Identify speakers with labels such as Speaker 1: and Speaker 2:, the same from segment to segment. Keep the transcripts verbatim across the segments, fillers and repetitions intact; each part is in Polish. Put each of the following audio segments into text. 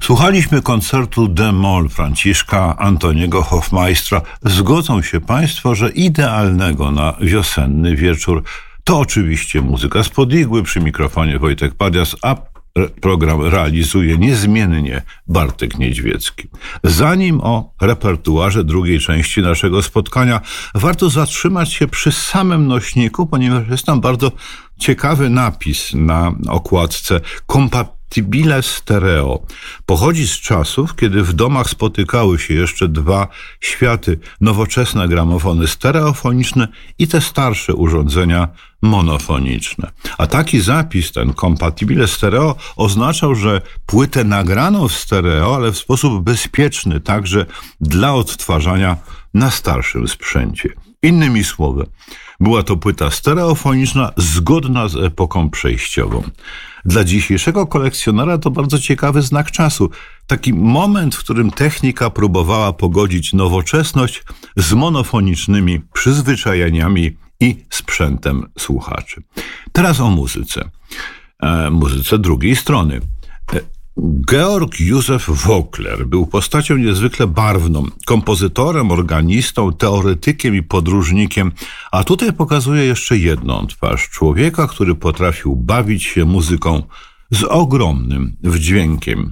Speaker 1: Słuchaliśmy koncertu D-moll Franciszka Antoniego Hofmeistra. Zgodzą się Państwo, że idealnego na wiosenny wieczór to oczywiście muzyka z Podigły. Przy mikrofonie Wojtek Padias, a program realizuje niezmiennie Bartek Niedźwiecki. Zanim o repertuarze drugiej części naszego spotkania, warto zatrzymać się przy samym nośniku, ponieważ jest tam bardzo ciekawy napis na okładce. Compatibile stereo. Pochodzi z czasów, kiedy w domach spotykały się jeszcze dwa światy. Nowoczesne gramofony stereofoniczne i te starsze urządzenia monofoniczne. A taki zapis, ten compatibile stereo, oznaczał, że płytę nagrano w stereo, ale w sposób bezpieczny, także dla odtwarzania na starszym sprzęcie. Innymi słowy, była to płyta stereofoniczna zgodna z epoką przejściową. Dla dzisiejszego kolekcjonera to bardzo ciekawy znak czasu. Taki moment, w którym technika próbowała pogodzić nowoczesność z monofonicznymi przyzwyczajeniami i sprzętem słuchaczy. Teraz o muzyce. E, muzyce drugiej strony. E, Georg Józef Voeckler był postacią niezwykle barwną, kompozytorem, organistą, teoretykiem i podróżnikiem, a tutaj pokazuje jeszcze jedną twarz człowieka, który potrafił bawić się muzyką z ogromnym wdźwiękiem.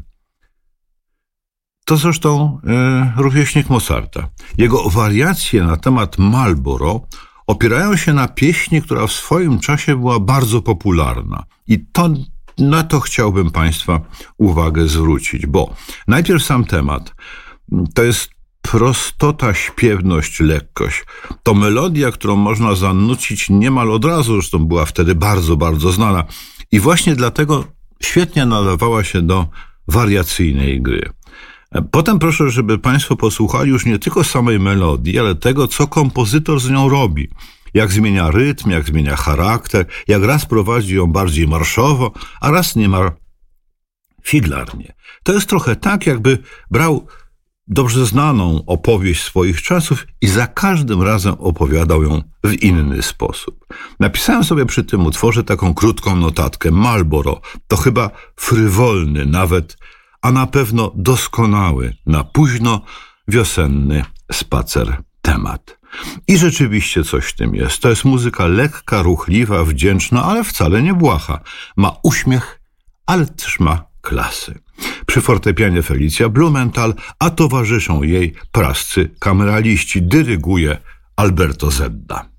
Speaker 1: To zresztą e, rówieśnik Mozarta. Jego wariacje na temat Marlboro opierają się na pieśni, która w swoim czasie była bardzo popularna. I to, na to chciałbym Państwa uwagę zwrócić, bo najpierw sam temat. To jest prostota, śpiewność, lekkość. To melodia, którą można zanucić niemal od razu, zresztą była wtedy bardzo, bardzo znana. I właśnie dlatego świetnie nadawała się do wariacyjnej gry. Potem proszę, żeby Państwo posłuchali już nie tylko samej melodii, ale tego, co kompozytor z nią robi. Jak zmienia rytm, jak zmienia charakter, jak raz prowadzi ją bardziej marszowo, a raz niemal figlarnie. To jest trochę tak, jakby brał dobrze znaną opowieść swoich czasów i za każdym razem opowiadał ją w inny sposób. Napisałem sobie przy tym utworze taką krótką notatkę. Marlboro to chyba frywolny nawet, a na pewno doskonały na późno wiosenny spacer temat. I rzeczywiście coś w tym jest. To jest muzyka lekka, ruchliwa, wdzięczna, ale wcale nie błaha. Ma uśmiech, ale też ma klasy. Przy fortepianie Felicja Blumenthal, a towarzyszą jej prascy kameraliści. Dyryguje Alberto Zedda.